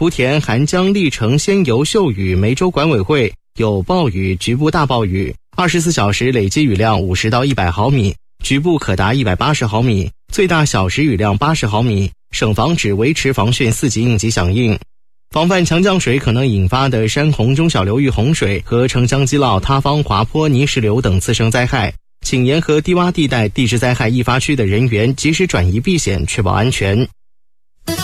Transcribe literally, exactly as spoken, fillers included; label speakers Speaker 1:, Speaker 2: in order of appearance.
Speaker 1: 莆田、韩江、历城、仙游、秀雨、梅州管委会有暴雨，局部大暴雨，二十四小时累计雨量五十到一百毫米，局部可达一百八十毫米，最大小时雨量八十毫米。省防指维持防汛四级应急响应，防范强降水可能引发的山洪中小流域洪水和城乡基涝、塌方、滑坡、泥石流等次生灾害，请沿河低洼地带地质灾害易发区的人员及时转移避险，确保安全。